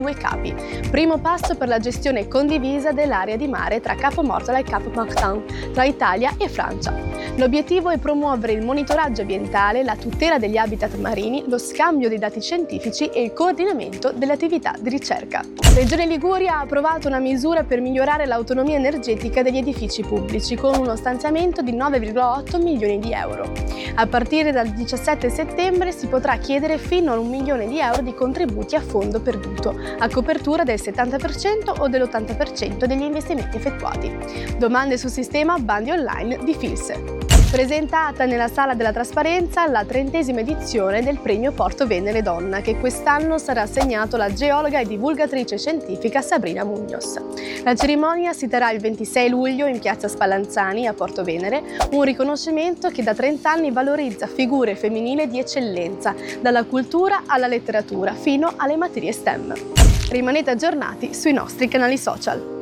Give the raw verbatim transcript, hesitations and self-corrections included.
due capi. Primo passo per la gestione condivisa dell'area di mare tra Capo Mortala e Capo Martin, tra Italia e Francia. L'obiettivo è promuovere il monitoraggio ambientale, la tutela degli habitat marini, lo scambio dei dati scientifici e il coordinamento delle attività di ricerca. Regione Liguria ha approvato una misura per migliorare l'autonomia energetica degli edifici pubblici con uno stanziamento di nove virgola otto milioni di euro. A partire dal diciassette settembre si potrà chiedere fino a un milione di euro di contributi a fondo perduto, a copertura del settanta per cento o dell'ottanta per cento degli investimenti effettuati. Domande sul sistema bandi online di Filse. Presentata nella Sala della Trasparenza la trentesima edizione del Premio Porto Venere Donna, che quest'anno sarà assegnato alla geologa e divulgatrice scientifica Sabrina Muñoz. La cerimonia si terrà il ventisei luglio in Piazza Spallanzani a Porto Venere, un riconoscimento che da trenta anni valorizza figure femminili di eccellenza, dalla cultura alla letteratura fino alle materie STEM. Rimanete aggiornati sui nostri canali social.